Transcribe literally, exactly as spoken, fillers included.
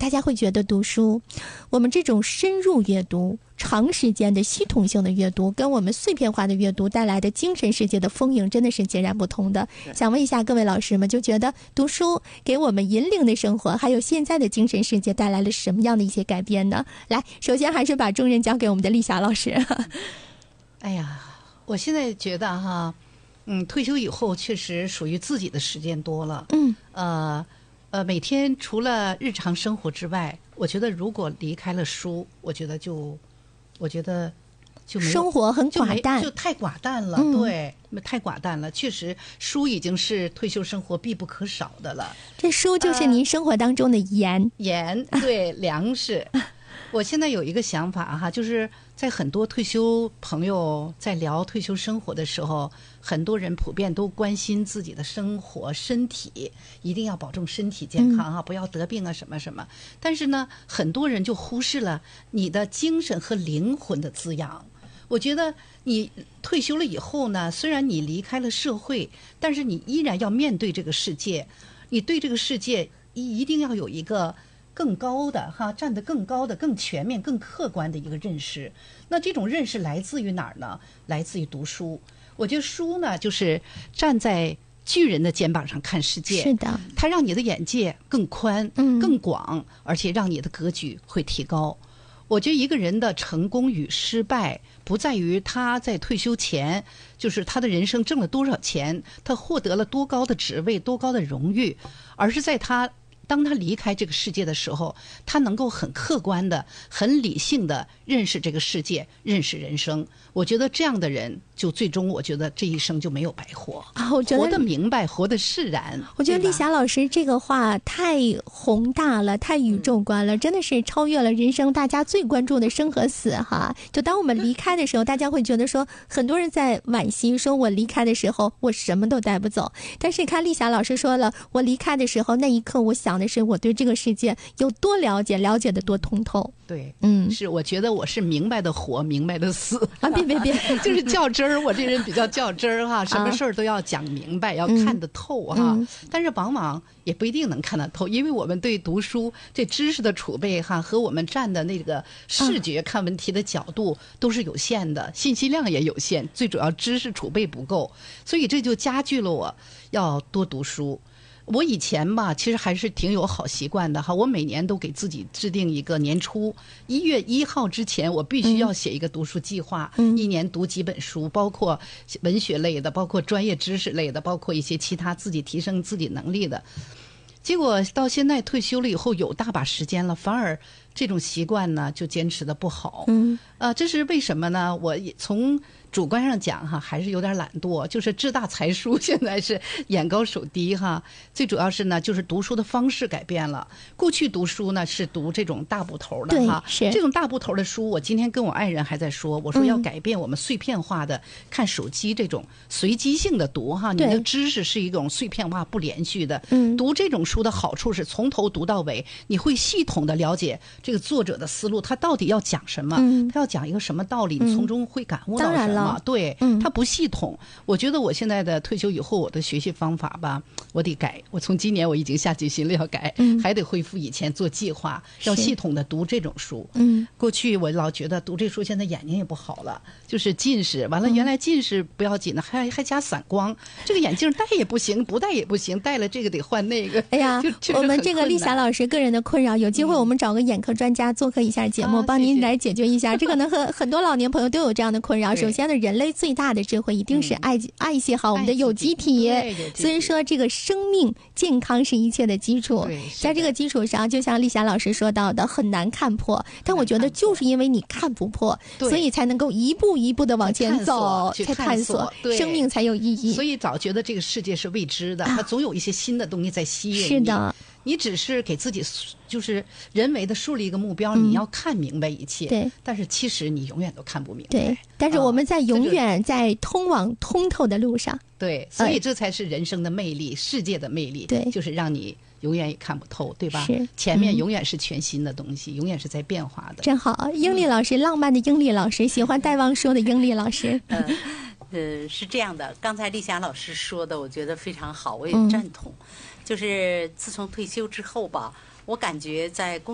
大家会觉得读书，我们这种深入阅读、长时间的系统性的阅读，跟我们碎片化的阅读带来的精神世界的丰盈真的是截然不同的。想问一下各位老师们，就觉得读书给我们引领的生活，还有现在的精神世界带来了什么样的一些改变呢？来，首先还是把重任交给我们的丽霞老师。 哎呀，我现在觉得哈，嗯，退休以后确实属于自己的时间多了。嗯，呃呃，每天除了日常生活之外，我觉得如果离开了书，我觉得就，我觉得就没有生活很寡淡， 就, 就太寡淡了。嗯、对，太寡淡了。确实，书已经是退休生活必不可少的了。 这书就是您生活当中的盐，呃、 盐对粮食。我现在有一个想法哈，就是在很多退休朋友在聊退休生活的时候，很多人普遍都关心自己的生活身体，一定要保重身体健康啊，不要得病啊什么什么。但是呢，很多人就忽视了你的精神和灵魂的滋养。我觉得你退休了以后呢，虽然你离开了社会，但是你依然要面对这个世界，你对这个世界一定要有一个更高的哈，站得更高的、更全面、更客观的一个认识。那这种认识来自于哪儿呢？来自于读书。我觉得书呢，就是站在巨人的肩膀上看世界。 是的， 它让你的眼界更宽、 嗯、 更广，而且让你的格局会提高。我觉得一个人的成功与失败，不在于他在退休前，就是他的人生挣了多少钱，他获得了多高的职位、多高的荣誉，而是在他当他离开这个世界的时候，他能够很客观的、很理性的认识这个世界，认识人生。我觉得这样的人，就最终我觉得这一生就没有白活啊！我觉得活得明白，活得释然。 我觉得丽霞老师这个话太宏大了，太宇宙观了，真的是超越了人生大家最关注的生和死哈。就当我们离开的时候，大家会觉得说，很多人在惋惜，说我离开的时候我什么都带不走。但是看丽霞老师说了，我离开的时候那一刻，我想的是我对这个世界有多了解，了解的多通透。 对， 嗯， 是，我觉得我是明白的活，明白的死啊！别别别， 就是较真儿。我这人比较较真儿哈，什么事儿都要讲明白，啊、要看得透哈。嗯、但是往往也不一定能看得透，因为我们对读书这知识的储备哈，和我们站的那个视觉看问题的角度都是有限的，嗯、信息量也有限，最主要知识储备不够，所以这就加剧了我要多读书。我以前吧，其实还是挺有好习惯的哈。我每年都给自己制定一个年初一月一号之前，我必须要写一个读书计划，嗯、一年读几本书，包括文学类的，包括专业知识类的，包括一些其他自己提升自己能力的。结果到现在退休了以后，有大把时间了，反而这种习惯呢就坚持的不好。嗯，呃，这是为什么呢？我也从主观上讲哈，还是有点懒惰，就是志大才疏，现在是眼高手低哈。最主要是呢，就是读书的方式改变了。过去读书呢是读这种大部头的哈， 是这种大部头的书。我今天跟我爱人还在说，我说要改变我们碎片化的、嗯、看手机这种随机性的读哈，你的知识是一种碎片化不连续的。嗯，读这种书的好处是从头读到尾，你会系统的了解这个作者的思路，他到底要讲什么，嗯、他要讲一个什么道理，你从中会感悟到什么。对，嗯、他不系统。我觉得我现在的退休以后，我的学习方法吧，我得改。我从今年我已经下决心了要改，嗯、还得恢复以前做计划，要系统的读这种书。嗯，过去我老觉得读这书，现在眼睛也不好了，就是近视。完了，原来近视不要紧的，还还加散光，这个眼镜戴也不行，不戴也不行，戴了这个得换那个。 哎呀，我们这个丽霞老师个人的困扰，有机会我们找个眼科专家做客一下节目，嗯、帮您来解决一下。啊、这个呢，和很多老年朋友都有这样的困扰。首先呢，人类最大的智慧一定是爱、嗯、爱惜好我们的有机体，所以说这个生命健康是一切的基础。在这个基础上，就像丽霞老师说到的，很难看破。但我觉得就是因为你看不破，所以才能够一步一步的往前走， 才探索， 生命才有意义。 所以早觉得这个世界是未知的，它总有一些新的东西在吸引你。 是的。 你只是给自己就是人为的树立一个目标，嗯、你要看明白一切。对，但是其实你永远都看不明白。 对，但是我们在永远在通往通透的路上。 对，所以这才是人生的魅力，呃、世界的魅力。对，就是让你永远也看不透，对吧？是，前面永远是全新的东西，嗯、永远是在变化的。 真好，英丽老师，嗯、浪漫的英丽老师，喜欢戴望舒的英丽老师。 嗯。呃，是这样的，刚才丽霞老师说的，我觉得非常好，我也赞同。嗯、就是自从退休之后吧，我感觉在工